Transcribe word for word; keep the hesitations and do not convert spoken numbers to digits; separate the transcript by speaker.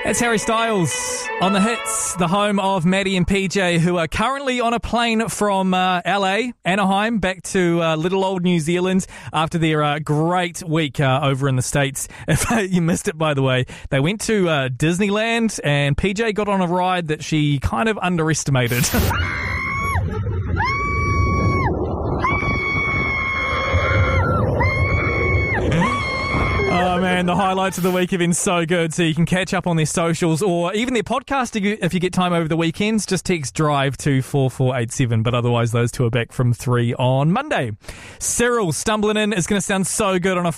Speaker 1: It's Harry Styles on the hits, the home of Maddie and P J, who are currently on a plane from uh, L A, Anaheim, back to uh, little old New Zealand after their uh, great week uh, over in the States. If uh, you missed it, by the way, they went to uh, Disneyland and P J got on a ride that she kind of underestimated. Oh man, the highlights of the week have been so good, so you can catch up on their socials or even their podcast if you get time over the weekends. Just text DRIVE to four four eight seven, but otherwise those two are back from three on Monday. Cyril stumbling in is going to sound so good on a